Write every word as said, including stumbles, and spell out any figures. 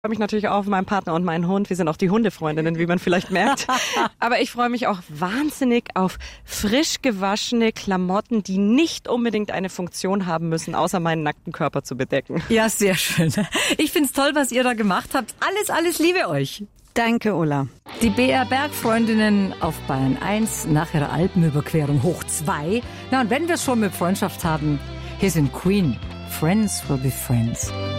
Ich freue mich natürlich auch auf meinen Partner und meinen Hund. Wir sind auch die Hundefreundinnen, wie man vielleicht merkt. Aber ich freue mich auch wahnsinnig auf frisch gewaschene Klamotten, die nicht unbedingt eine Funktion haben müssen, außer meinen nackten Körper zu bedecken. Ja, sehr schön. Ich find's toll, was ihr da gemacht habt. Alles, alles Liebe euch. Danke, Ulla. Die B R Bergfreundinnen auf Bayern eins nach ihrer Alpenüberquerung hoch zwei. Na, und wenn wir schon mit Freundschaft haben, hier sind Queen. Friends will be friends.